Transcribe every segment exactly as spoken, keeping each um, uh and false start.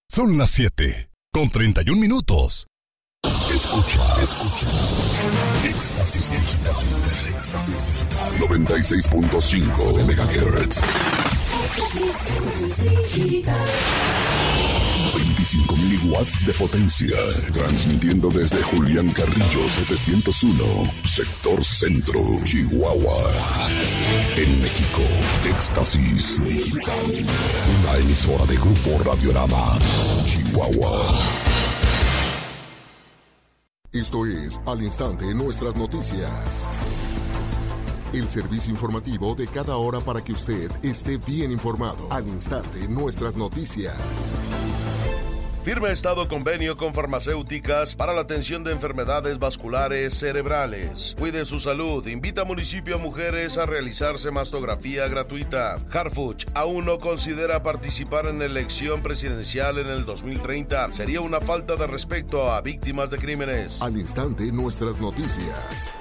Son las siete, con treinta y un minutos. Escucha, escucha. Éxtasis Digital. Éxtasis Digital. noventa y seis punto cinco megahertz. veinticinco mil watts de potencia. Transmitiendo desde Julián Carrillo setecientos uno, sector centro, Chihuahua. En México, Éxtasis Digital. Una emisora de Grupo Radiorama, Chihuahua. Esto es Al Instante Nuestras Noticias. El servicio informativo de cada hora para que usted esté bien informado. Al Instante Nuestras Noticias. Firma Estado convenio con farmacéuticas para la atención de enfermedades vasculares cerebrales. Cuide su salud. Invita a municipio a mujeres a realizarse mastografía gratuita. Harfuch aún no considera participar en la elección presidencial en el dos mil treinta. Sería una falta de respeto a víctimas de crímenes. Al Instante Nuestras Noticias.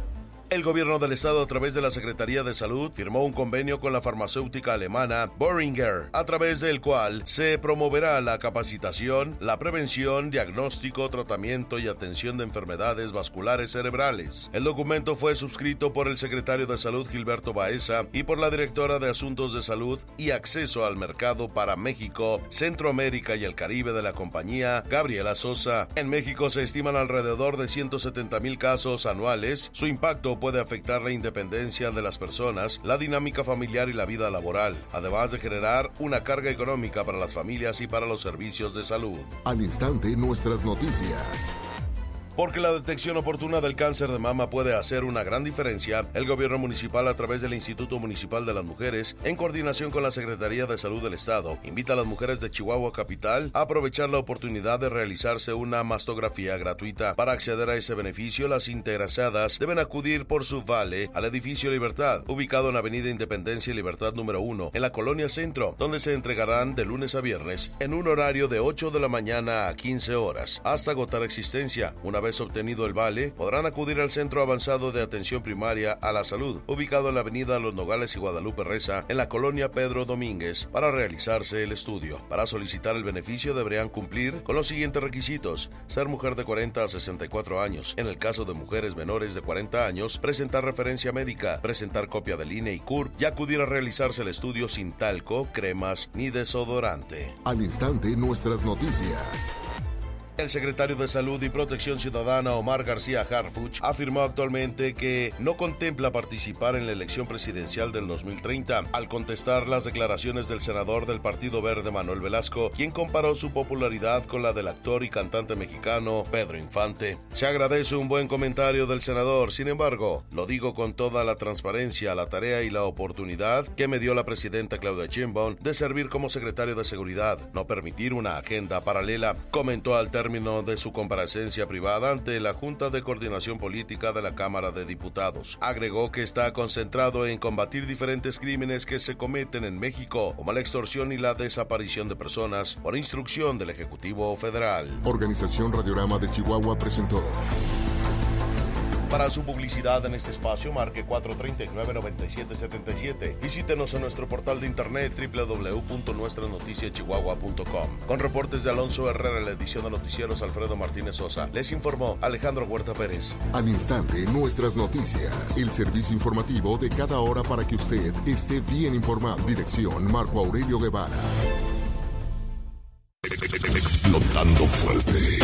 El gobierno del estado, a través de la Secretaría de Salud, firmó un convenio con la farmacéutica alemana Boehringer, a través del cual se promoverá la capacitación, la prevención, diagnóstico, tratamiento y atención de enfermedades vasculares cerebrales. El documento fue suscrito por el secretario de Salud, Gilberto Baeza, y por la directora de Asuntos de Salud y Acceso al Mercado para México, Centroamérica y el Caribe de la compañía, Gabriela Sosa. En México se estiman alrededor de ciento setenta mil casos anuales. Su impacto puede afectar la independencia de las personas, la dinámica familiar y la vida laboral, además de generar una carga económica para las familias y para los servicios de salud. Al Instante Nuestras Noticias. Porque la detección oportuna del cáncer de mama puede hacer una gran diferencia, el gobierno municipal, a través del Instituto Municipal de las Mujeres, en coordinación con la Secretaría de Salud del Estado, invita a las mujeres de Chihuahua Capital a aprovechar la oportunidad de realizarse una mastografía gratuita. Para acceder a ese beneficio, las interesadas deben acudir por su vale al edificio Libertad, ubicado en Avenida Independencia y Libertad número uno, en la Colonia Centro, donde se entregarán de lunes a viernes, en un horario de ocho de la mañana a quince horas, hasta agotar existencia. Una vez obtenido el vale, podrán acudir al Centro Avanzado de Atención Primaria a la Salud, ubicado en la Avenida Los Nogales y Guadalupe Reza, en la Colonia Pedro Domínguez, para realizarse el estudio. Para solicitar el beneficio deberán cumplir con los siguientes requisitos: ser mujer de cuarenta a sesenta y cuatro años. En el caso de mujeres menores de cuarenta años, presentar referencia médica, presentar copia del I N E y C U R P y acudir a realizarse el estudio sin talco, cremas ni desodorante. Al Instante Nuestras Noticias. El secretario de Salud y Protección Ciudadana, Omar García Harfuch, afirmó actualmente que no contempla participar en la elección presidencial del dos mil treinta, al contestar las declaraciones del senador del Partido Verde, Manuel Velasco, quien comparó su popularidad con la del actor y cantante mexicano Pedro Infante. Se agradece un buen comentario del senador, sin embargo, lo digo con toda la transparencia, la tarea y la oportunidad que me dio la presidenta Claudia Sheinbaum de servir como secretario de Seguridad, no permitir una agenda paralela, comentó al término de su comparecencia privada ante la Junta de Coordinación Política de la Cámara de Diputados. Agregó que está concentrado en combatir diferentes crímenes que se cometen en México, como la extorsión y la desaparición de personas, por instrucción del Ejecutivo Federal. Organización Radiorama de Chihuahua presentó. Para su publicidad en este espacio, marque cuatro tres nueve, nueve siete siete siete. Visítenos en nuestro portal de internet doble u doble u doble u punto nuestras noticias chihuahua punto com. Con reportes de Alonso Herrera en la edición de Noticieros, Alfredo Martínez Sosa. Les informó Alejandro Huerta Pérez. Al Instante Nuestras Noticias. El servicio informativo de cada hora para que usted esté bien informado. Dirección Marco Aurelio Guevara. Explotando fuerte.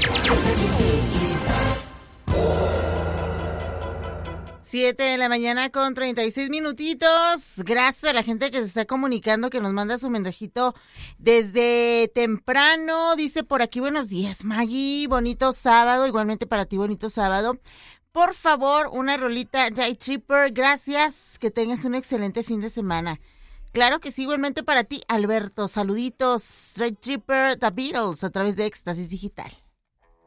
Siete de la mañana con treinta y seis minutitos. Gracias a la gente que se está comunicando, que nos manda su mensajito desde temprano. Dice por aquí, buenos días, Maggie, bonito sábado. Igualmente para ti, bonito sábado. Por favor, una rolita, Day Tripper, gracias. Que tengas un excelente fin de semana. Claro que sí, igualmente para ti, Alberto. Saluditos, Day Tripper, The Beatles, a través de Éxtasis Digital.